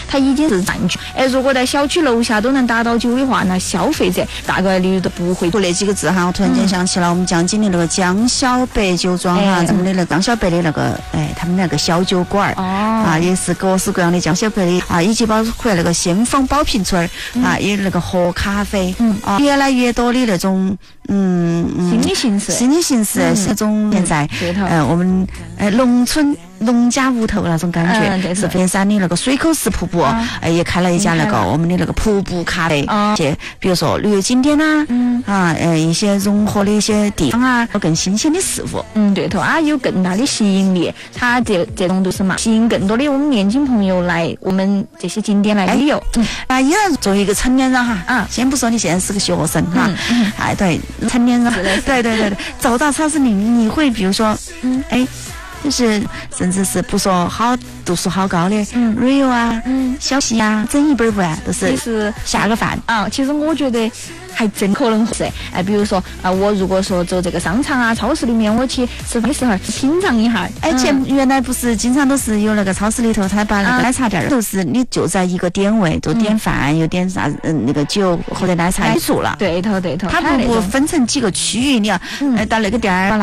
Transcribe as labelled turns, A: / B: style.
A: 它已经是占据。如果在小区楼下都能打到9的话，那消费者大概率都不会。
B: 那几个字哈，我突然间想起了我们江津的那个江小白酒庄哈，咱们的那个江小白的那个他们那个小酒馆也是各式各样的江小白的以及包括那个先锋宝瓶村也那个喝咖啡越来越多的那种
A: 新的形式
B: 是那种现在我们农村农家屋头那种感觉，是凤山的那个水口石瀑布也开了一家那个我们的那个瀑布咖啡比如说旅游景点一些融合的一些地方更新鲜的事物
A: 对头有更大的吸引力，它这种都是嘛吸引更多的我们年轻朋友来我们这些景点来旅游
B: 依然作为一个成年人哈先不说你现在是个学生哈对成年人对走到超市里你会比如说就是甚至是不说好读书好高的Rio 小西整一本不都是下个饭
A: 其实我觉得还真可能是比如说我如果说走这个商场超市里面我去吃饭的时候品尝一下
B: 原来不是经常都是有那个超市里头他把那个奶茶店都是你就在一个点位都点饭有点啥那个酒或者奶茶结束了
A: 对头
B: 它不分成几个区域你要到那个店